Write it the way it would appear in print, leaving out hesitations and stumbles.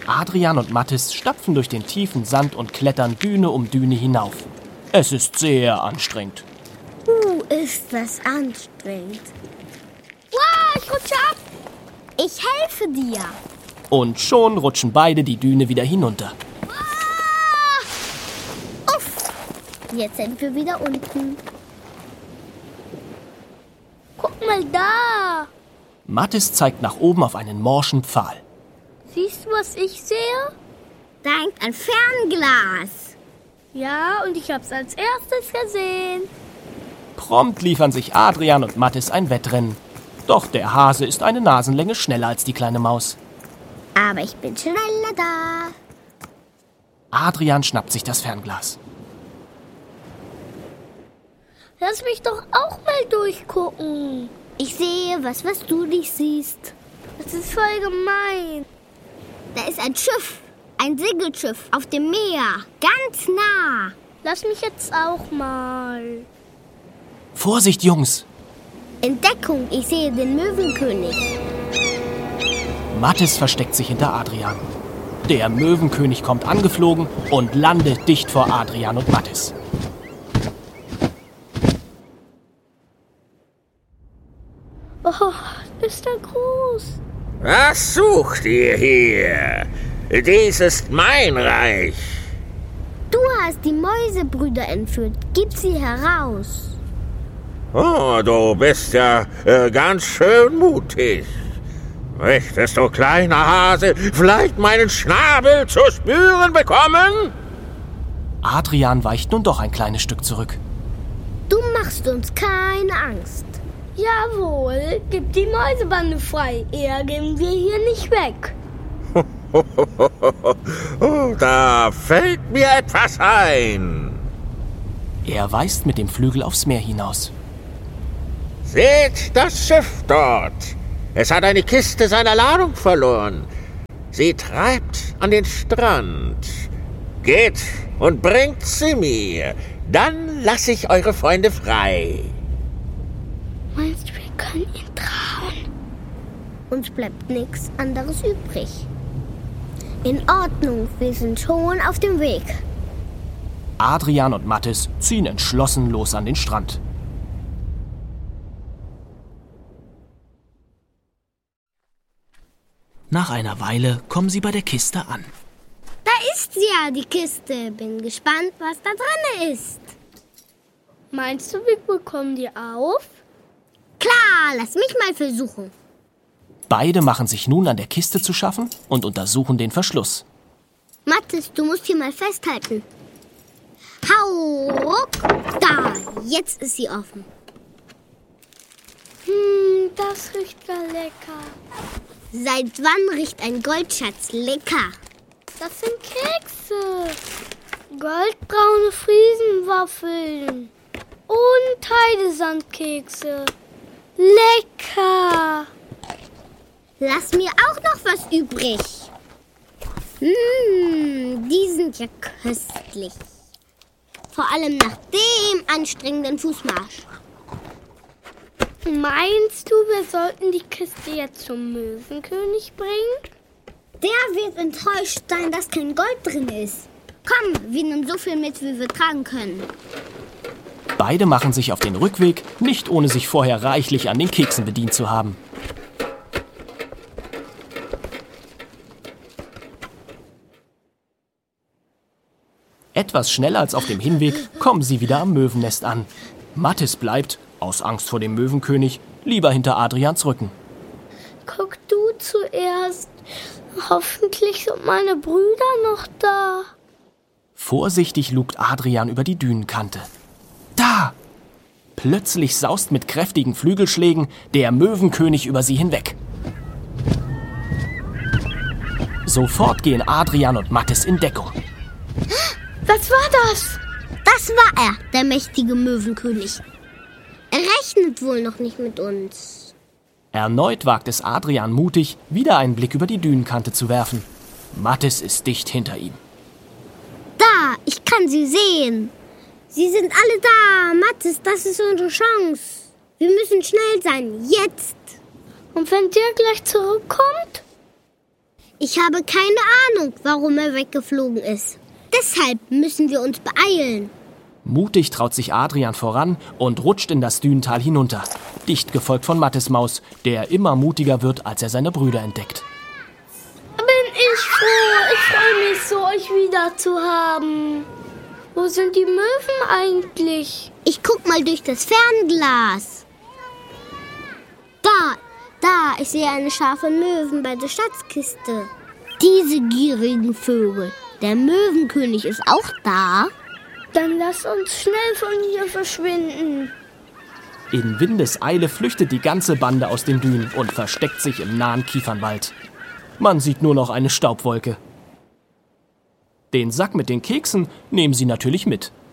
Adrian und Mathis stapfen durch den tiefen Sand und klettern Düne um Düne hinauf. Es ist sehr anstrengend. Ist das anstrengend. Wow, ich rutsche ab. Ich helfe dir. Und schon rutschen beide die Düne wieder hinunter. Uff, jetzt sind wir wieder unten. Guck mal da. Mathis zeigt nach oben auf einen morschen Pfahl. Siehst du, was ich sehe? Da hängt ein Fernglas. Ja, und ich hab's als erstes gesehen. Prompt liefern sich Adrian und Mathis ein Wettrennen. Doch der Hase ist eine Nasenlänge schneller als die kleine Maus. Aber ich bin schneller da. Adrian schnappt sich das Fernglas. Lass mich doch auch mal durchgucken. Ich sehe was du nicht siehst. Das ist voll gemein. Da ist ein Schiff, ein Segelschiff auf dem Meer, ganz nah. Lass mich jetzt auch mal. Vorsicht, Jungs! Entdeckung, ich sehe den Möwenkönig. Mathis versteckt sich hinter Adrian. Der Möwenkönig kommt angeflogen und landet dicht vor Adrian und Mathis. Oh, ist er groß. Was sucht ihr hier? Dies ist mein Reich. Du hast die Mäusebrüder entführt. Gib sie heraus. Oh, du bist ja ganz schön mutig. Möchtest du, kleiner Hase, vielleicht meinen Schnabel zu spüren bekommen? Adrian weicht nun doch ein kleines Stück zurück. Du machst uns keine Angst. Jawohl, gib die Mäusebande frei. Eher gehen wir hier nicht weg. Oh, da fällt mir etwas ein. Er weist mit dem Flügel aufs Meer hinaus. Seht das Schiff dort. Es hat eine Kiste seiner Ladung verloren. Sie treibt an den Strand. Geht und bringt sie mir. Dann lasse ich eure Freunde frei. Meinst du, wir können ihm trauen? Uns bleibt nichts anderes übrig. In Ordnung, wir sind schon auf dem Weg. Adrian und Mathis ziehen entschlossen los an den Strand. Nach einer Weile kommen sie bei der Kiste an. Da ist sie ja, die Kiste. Bin gespannt, was da drin ist. Meinst du, wir bekommen die auf? Klar, lass mich mal versuchen. Beide machen sich nun an der Kiste zu schaffen und untersuchen den Verschluss. Mathis, du musst hier mal festhalten. Hau, ruck, da, jetzt ist sie offen. Das riecht gar lecker. Seit wann riecht ein Goldschatz lecker? Das sind Kekse. Goldbraune Friesenwaffeln. Und Heidesandkekse. Lecker. Lass mir auch noch was übrig. Die sind ja köstlich. Vor allem nach dem anstrengenden Fußmarsch. Meinst du, wir sollten die Kiste jetzt zum Möwenkönig bringen? Der wird enttäuscht sein, dass kein Gold drin ist. Komm, wir nehmen so viel mit, wie wir tragen können. Beide machen sich auf den Rückweg, nicht ohne sich vorher reichlich an den Keksen bedient zu haben. Etwas schneller als auf dem Hinweg kommen sie wieder am Möwennest an. Mathis bleibt, aus Angst vor dem Möwenkönig, lieber hinter Adrians Rücken. Guck du zuerst. Hoffentlich sind meine Brüder noch da. Vorsichtig lugt Adrian über die Dünenkante. Da! Plötzlich saust mit kräftigen Flügelschlägen der Möwenkönig über sie hinweg. Sofort gehen Adrian und Mathis in Deckung. Was war das? Das war er, der mächtige Möwenkönig. Er rechnet wohl noch nicht mit uns. Erneut wagt es Adrian mutig, wieder einen Blick über die Dünenkante zu werfen. Mathis ist dicht hinter ihm. Da, ich kann sie sehen. Sie sind alle da. Mathis, das ist unsere Chance. Wir müssen schnell sein, jetzt. Und wenn der gleich zurückkommt? Ich habe keine Ahnung, warum er weggeflogen ist. Deshalb müssen wir uns beeilen. Mutig traut sich Adrian voran und rutscht in das Dünental hinunter. Dicht gefolgt von Mattes Maus, der immer mutiger wird, als er seine Brüder entdeckt. Bin ich froh. Ich freue mich so, euch wieder zu haben. Wo sind die Möwen eigentlich? Ich guck mal durch das Fernglas. Da, ich sehe eine Schar von Möwen bei der Schatzkiste. Diese gierigen Vögel. Der Möwenkönig ist auch da. Dann lass uns schnell von hier verschwinden. In Windeseile flüchtet die ganze Bande aus den Dünen und versteckt sich im nahen Kiefernwald. Man sieht nur noch eine Staubwolke. Den Sack mit den Keksen nehmen sie natürlich mit.